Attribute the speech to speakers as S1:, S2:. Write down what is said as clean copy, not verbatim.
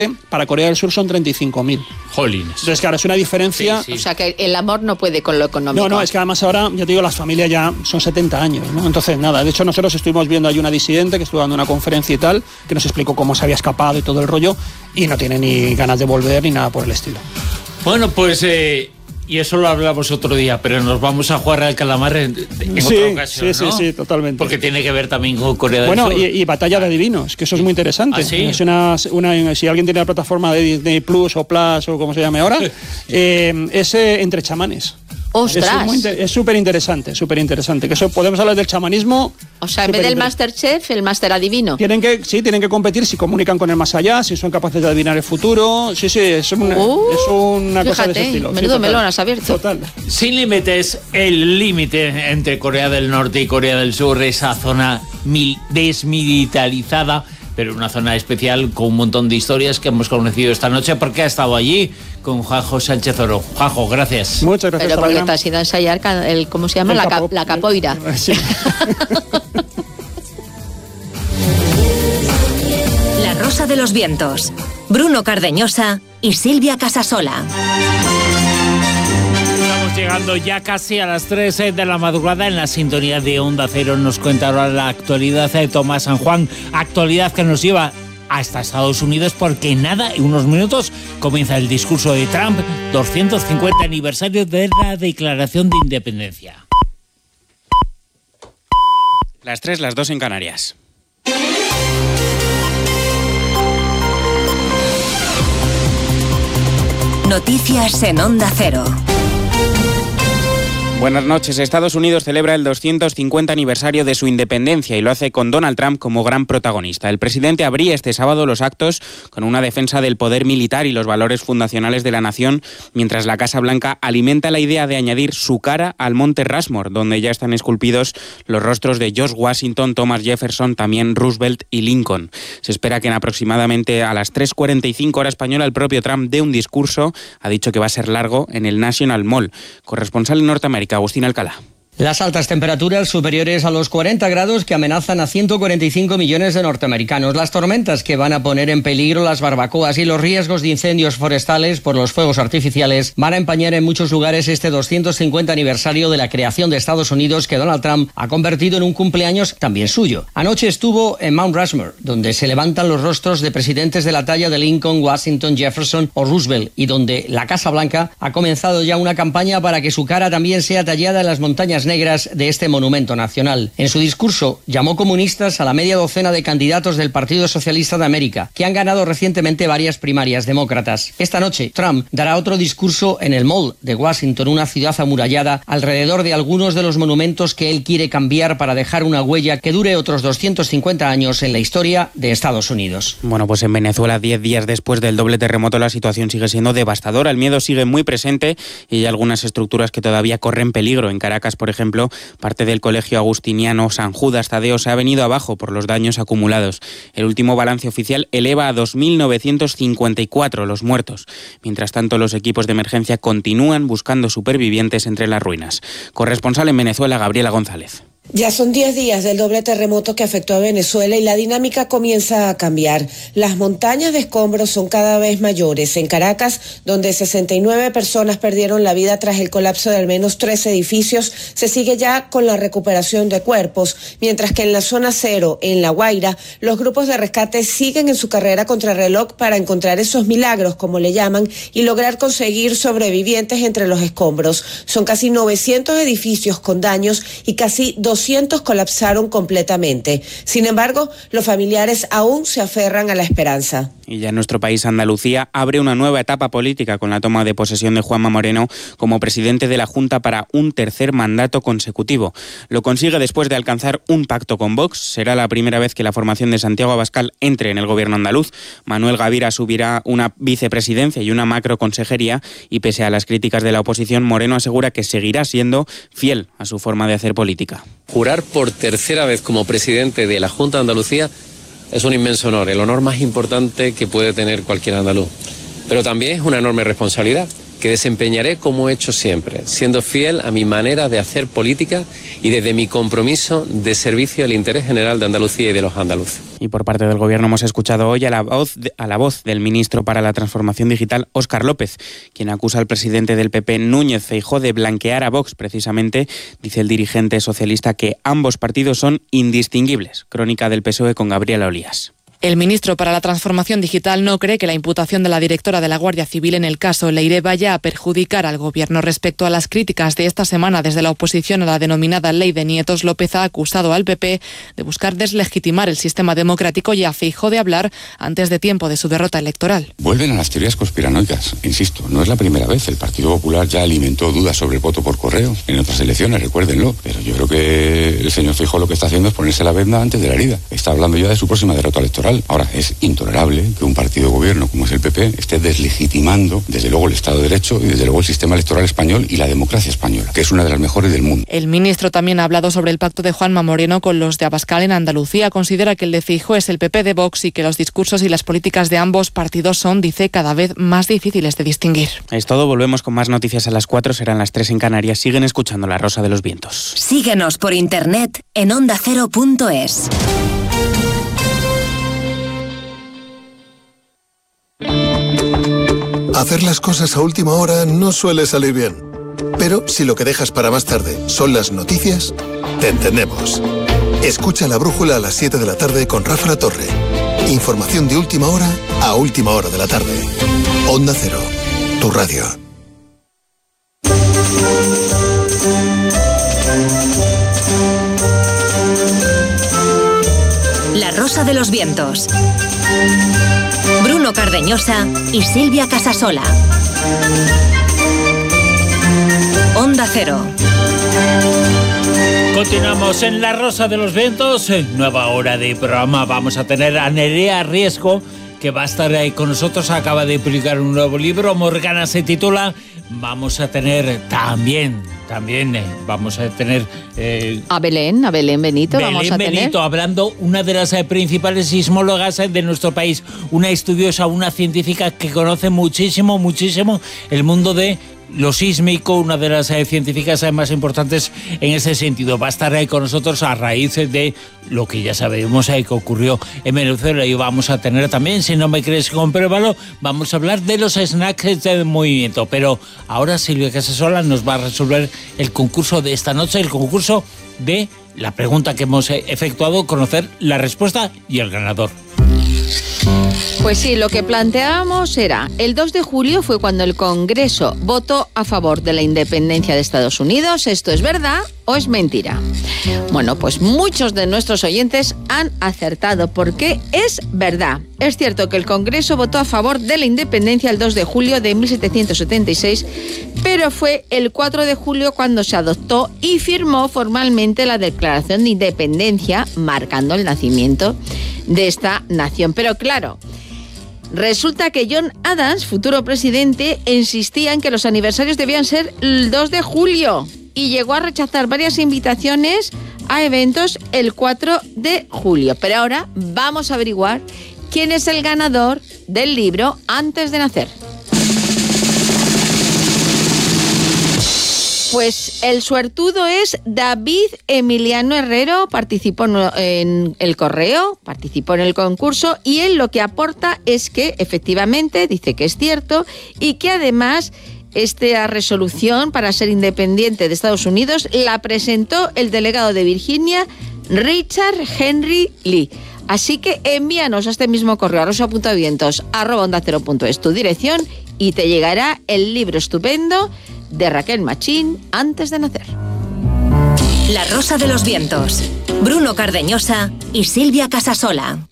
S1: para Corea del Sur son 35.000.
S2: Jolines.
S1: Entonces, claro, es una diferencia.
S3: Sí. O sea, que el amor no puede con lo económico.
S1: No, es que además ahora, ya te digo, las familias ya son 70 años, ¿no? Entonces, nada, de hecho nosotros estuvimos viendo ahí una disidente que estuvo dando una conferencia y tal, que nos explicó cómo se había escapado y todo el rollo, y no tiene ni ganas de volver ni nada por el estilo.
S2: Bueno, pues... y eso lo hablamos otro día, pero nos vamos a jugar al calamar en otra ocasión, ¿no?
S1: Sí, totalmente.
S2: Porque tiene que ver también con Corea del Sur.
S1: Bueno, y Batalla de Adivinos, que eso es muy interesante.
S2: ¿Ah, sí?
S1: Es si alguien tiene la plataforma de Disney Plus o Plus o como se llame ahora, es entre chamanes.
S3: ¡Ostras!
S1: Es súper interesante, que eso podemos hablar del chamanismo.
S3: O sea, en vez del Masterchef, el Master Adivino.
S1: Tienen que competir si comunican con el más allá, si son capaces de adivinar el futuro. Sí, es una cosa de ese estilo.
S3: Menudo melón has abierto.
S1: Total.
S2: Sin límites, el límite entre Corea del Norte y Corea del Sur, esa zona desmilitarizada, pero una zona especial con un montón de historias que hemos conocido esta noche porque ha estado allí con Juanjo Sánchez Oro. Juanjo, gracias.
S1: Muchas gracias.
S3: Pero porque te has ido a ensayar ¿cómo se llama? La capoeira.
S1: Sí.
S4: La Rosa de los Vientos. Bruno Cardeñosa y Silvia Casasola.
S2: Estamos llegando ya casi a las 3 de la madrugada en la sintonía de Onda Cero. Nos cuenta ahora la actualidad de Tomás San Juan. Actualidad que nos lleva hasta Estados Unidos porque en unos minutos comienza el discurso de Trump, 250 aniversario de la Declaración de Independencia.
S5: Las 3, las 2 en Canarias.
S4: Noticias en Onda Cero.
S5: Buenas noches. Estados Unidos celebra el 250 aniversario de su independencia y lo hace con Donald Trump como gran protagonista. El presidente abría este sábado los actos con una defensa del poder militar y los valores fundacionales de la nación, mientras la Casa Blanca alimenta la idea de añadir su cara al Monte Rushmore, donde ya están esculpidos los rostros de George Washington, Thomas Jefferson, también Roosevelt y Lincoln. Se espera que en aproximadamente a las 3:45 hora española el propio Trump dé un discurso. Ha dicho que va a ser largo en el National Mall. Corresponsal en Norteamérica, Agustín Alcalá.
S6: Las altas temperaturas superiores a los 40 grados que amenazan a 145 millones de norteamericanos, las tormentas que van a poner en peligro las barbacoas y los riesgos de incendios forestales por los fuegos artificiales van a empañar en muchos lugares este 250 aniversario de la creación de Estados Unidos que Donald Trump ha convertido en un cumpleaños también suyo. Anoche estuvo en Mount Rushmore, donde se levantan los rostros de presidentes de la talla de Lincoln, Washington, Jefferson o Roosevelt y donde la Casa Blanca ha comenzado ya una campaña para que su cara también sea tallada en las montañas negras de este monumento nacional. En su discurso llamó comunistas a la media docena de candidatos del Partido Socialista de América, que han ganado recientemente varias primarias demócratas. Esta noche, Trump dará otro discurso en el Mall de Washington, una ciudad amurallada, alrededor de algunos de los monumentos que él quiere cambiar para dejar una huella que dure otros 250 años en la historia de Estados Unidos.
S5: Bueno, pues en Venezuela, 10 días después del doble terremoto, la situación sigue siendo devastadora. El miedo sigue muy presente y hay algunas estructuras que todavía corren peligro. En Caracas, por ejemplo, parte del colegio agustiniano San Judas Tadeo se ha venido abajo por los daños acumulados. El último balance oficial eleva a 2.954 los muertos. Mientras tanto, los equipos de emergencia continúan buscando supervivientes entre las ruinas. Corresponsal en Venezuela, Gabriela González.
S7: Ya son 10 días del doble terremoto que afectó a Venezuela y la dinámica comienza a cambiar. Las montañas de escombros son cada vez mayores. En Caracas, donde 69 personas perdieron la vida tras el colapso de al menos 3 edificios, se sigue ya con la recuperación de cuerpos, mientras que en la zona cero, en La Guaira, los grupos de rescate siguen en su carrera contrarreloj para encontrar esos milagros, como le llaman, y lograr conseguir sobrevivientes entre los escombros. Son casi 900 edificios con daños y casi 200 colapsaron completamente. Sin embargo, los familiares aún se aferran a la esperanza.
S5: Y ya en nuestro país, Andalucía abre una nueva etapa política con la toma de posesión de Juanma Moreno como presidente de la Junta para un tercer mandato consecutivo. Lo consigue después de alcanzar un pacto con Vox. Será la primera vez que la formación de Santiago Abascal entre en el gobierno andaluz. Manuel Gavira subirá una vicepresidencia y una macroconsejería y pese a las críticas de la oposición, Moreno asegura que seguirá siendo fiel a su forma de hacer política.
S8: Jurar por tercera vez como presidente de la Junta de Andalucía es un inmenso honor, el honor más importante que puede tener cualquier andaluz. Pero también es una enorme responsabilidad, que desempeñaré como he hecho siempre, siendo fiel a mi manera de hacer política y desde mi compromiso de servicio al interés general de Andalucía y de los andaluces.
S5: Y por parte del Gobierno hemos escuchado hoy a la voz del ministro para la Transformación Digital, Óscar López, quien acusa al presidente del PP, Núñez Feijóo, de blanquear a Vox. Precisamente, dice el dirigente socialista que ambos partidos son indistinguibles. Crónica del PSOE con Gabriela Olías.
S9: El ministro para la Transformación Digital no cree que la imputación de la directora de la Guardia Civil en el caso Leire vaya a perjudicar al Gobierno. Respecto a las críticas de esta semana desde la oposición a la denominada Ley de Nietos, López ha acusado al PP de buscar deslegitimar el sistema democrático y a Feijóo de hablar antes de tiempo de su derrota electoral.
S10: Vuelven a las teorías conspiranoicas. Insisto, no es la primera vez. El Partido Popular ya alimentó dudas sobre el voto por correo en otras elecciones, recuérdenlo. Pero yo creo que el señor Feijóo lo que está haciendo es ponerse la venda antes de la herida. Está hablando ya de su próxima derrota electoral. Ahora, es intolerable que un partido de gobierno como es el PP esté deslegitimando desde luego el Estado de Derecho y desde luego el sistema electoral español y la democracia española, que es una de las mejores del mundo.
S9: El ministro también ha hablado sobre el pacto de Juanma Moreno con los de Abascal en Andalucía. Considera que el de Feijóo es el PP de Vox y que los discursos y las políticas de ambos partidos son, dice, cada vez más difíciles de distinguir.
S5: Es todo, volvemos con más noticias a las 4, serán las 3 en Canarias. Siguen escuchando La Rosa de los Vientos.
S4: Síguenos por internet en ondacero.es.
S11: Hacer las cosas a última hora no suele salir bien. Pero si lo que dejas para más tarde son las noticias, te entendemos. Escucha La Brújula a las 7 de la tarde con Rafa La Torre. Información de última hora a última hora de la tarde. Onda Cero, tu radio.
S4: La Rosa de los Vientos. Bruno Cardeñosa y Silvia Casasola. Onda Cero.
S2: Continuamos en La Rosa de los Vientos, en nueva hora de programa. Vamos a tener a Nerea Riesco, que va a estar ahí con nosotros. Acaba de publicar un nuevo libro, Morgana se titula. Vamos a tener también vamos a tener...
S3: a Belén Benito. Vamos a tener.
S2: Benito, hablando una de las principales sismólogas de nuestro país, una estudiosa, una científica que conoce muchísimo el mundo de lo sísmico, una de las científicas más importantes en ese sentido. Va a estar ahí con nosotros a raíz de lo que ya sabemos que ocurrió en Venezuela, y vamos a tener también, si no me crees, compruébalo, vamos a hablar de los snacks del movimiento. Pero ahora Silvia Casasola nos va a resolver el concurso de esta noche, el concurso de la pregunta que hemos efectuado, conocer la respuesta y el ganador.
S3: Pues sí, lo que planteábamos era, el 2 de julio fue cuando el Congreso votó a favor de la independencia de Estados Unidos. ¿Esto es verdad o es mentira? Bueno, pues muchos de nuestros oyentes han acertado porque es verdad. Es cierto que el Congreso votó a favor de la independencia el 2 de julio de 1776, pero fue el 4 de julio cuando se adoptó y firmó formalmente la Declaración de Independencia, marcando el nacimiento de esta nación. Pero claro, resulta que John Adams, futuro presidente, insistía en que los aniversarios debían ser el 2 de julio y llegó a rechazar varias invitaciones a eventos el 4 de julio. Pero ahora vamos a averiguar quién es el ganador del libro Antes de nacer. Pues el suertudo es David Emiliano Herrero, participó en el correo, participó en el concurso, y él lo que aporta es que efectivamente dice que es cierto y que además esta resolución para ser independiente de Estados Unidos la presentó el delegado de Virginia, Richard Henry Lee. Así que envíanos a este mismo correo, rosa.vientos@ondacero.es, tu dirección, y te llegará el libro estupendo de Raquel Machín, Antes de nacer.
S4: La Rosa de los Vientos. Bruno Cardeñosa y Silvia Casasola.